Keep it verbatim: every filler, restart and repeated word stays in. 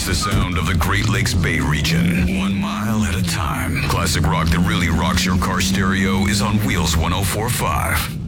the sound of the Great Lakes Bay region, one mile at a time. Classic rock that really rocks your car stereo is on Wheels one oh four point five.